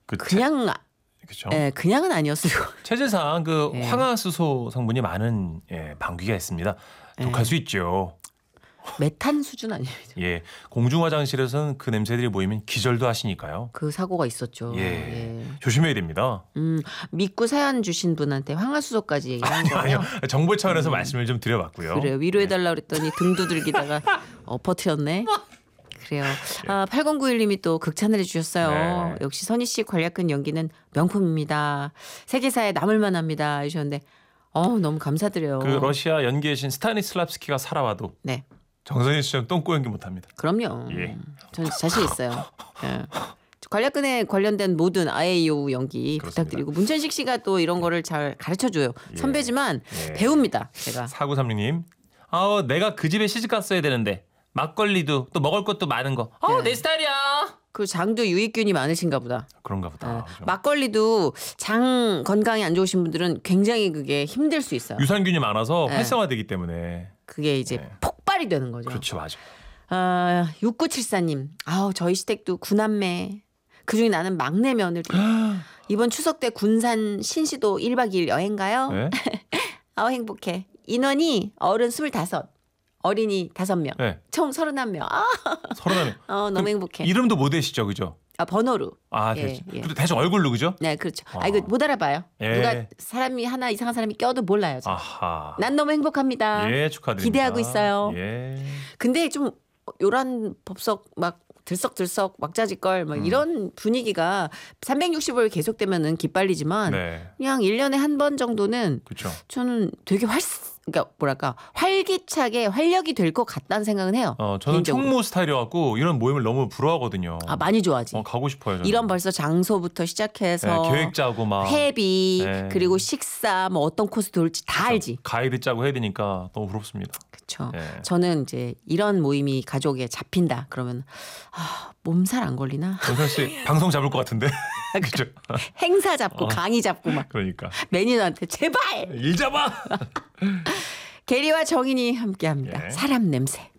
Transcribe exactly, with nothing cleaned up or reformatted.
그 그냥 그렇죠. 예, 그냥은 아니었을 거. 체질상 그 예. 황화수소 성분이 많은 예, 방귀가 있습니다. 독할 예. 수 있죠. 메탄 수준 아니에요. 예, 공중 화장실에서는 그 냄새들이 보이면 기절도 하시니까요. 그 사고가 있었죠. 예, 예. 조심해야 됩니다. 음, 믿고 사연 주신 분한테 황화수소까지 얘기한 거예요. 아니요, 정보 차원에서 음. 말씀을 좀 드려봤고요. 그래요. 위로해달라 그랬더니 등 두들기다가 엎어트렸네. 그래요. 예. 아, 팔공구일 님이 또 극찬을 해주셨어요. 네. 역시 선희 씨 관략근 연기는 명품입니다. 세계사에 남을 만합니다. 해주셨는데 어 너무 감사드려요. 그 러시아 연기의 신 스타니슬랍스키가 살아와도 네. 정선희 씨처럼 똥꼬 연기 못합니다. 그럼요. 예. 저는 자신 있어요. 예. 관략근에 관련된 모든 아이유 연기 그렇습니다. 부탁드리고 문천식 씨가 또 이런 거를 잘 가르쳐줘요. 예. 선배지만 예. 배웁니다. 제가. 사구삼육 님, 아우 내가 그 집에 시집 갔어야 되는데 막걸리도 또 먹을 것도 많은 거. 아우 네. 내 스타일이야. 그 장도 유익균이 많으신가 보다. 그런가 보다. 어, 그죠? 막걸리도 장 건강이 안 좋으신 분들은 굉장히 그게 힘들 수 있어요. 유산균이 많아서 네. 활성화되기 때문에. 그게 이제 네. 폭발이 되는 거죠. 그렇죠, 맞아. 아, 육구칠사 님. 아우, 저희 시댁도 구남매. 그중에 나는 막내 며느리. 이번 추석 때 군산 신시도 일 박 이 일 여행 가요. 네? 아우, 행복해. 인원이 어른 스물다섯. 어린이 다섯 명. 네. 총 서른한 명. 아, 서른 명. 어, 너무 행복해. 이름도 못 되시죠, 그죠? 아, 번호로. 아, 예, 대충. 예. 그래도 대충 얼굴로 그죠? 네, 그렇죠. 아, 아. 이거 못 알아봐요. 예. 누가 사람이 하나 이상한 사람이 껴도 몰라요. 저. 아하. 난 너무 행복합니다. 예, 축하드립니다. 기대하고 있어요. 예. 근데 좀 요란 법석 막 들썩들썩 막자지껄 막 이런 분위기가 삼백육십 일 계속되면은 기빨리지만 네. 그냥 일 년에 한 번 정도는 그렇죠. 저는 되게 활 그러니까 뭐랄까 활기차게 활력이 될 것 같다는 생각은 해요. 어, 저는 개인적으로. 총무 스타일이어갖고 이런 모임을 너무 부러워하거든요. 아 많이 좋아하지. 어, 가고 싶어요. 저는. 이런 벌써 장소부터 시작해서 네, 계획 짜고 막 회비 네. 그리고 식사 뭐 어떤 코스 돌지 다 알지. 가이드 짜고 해야 되니까 너무 부럽습니다. 그렇죠. 네. 저는 이제 이런 모임이 가족에 잡힌다 그러면 아, 몸살 안 걸리나? 정선 씨 방송 잡을 것 같은데. 그죠? 행사 잡고 어. 강의 잡고 막 그러니까 매니저한테 제발 일 잡아. 게리와 정인이 함께합니다. 예. 사람 냄새.